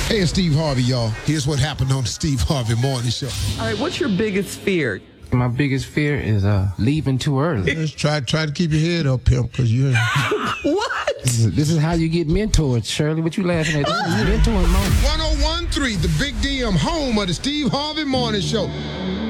Hey, it's Steve Harvey, y'all. Here's what happened on the Steve Harvey Morning Show. All right, what's your biggest fear? My biggest fear is leaving too early. Just try to keep your head up, pimp, because you. What? This is how you get mentored, Shirley. What you laughing at? Mentoring, mom. 1013, the Big DM, home of the Steve Harvey Morning Show.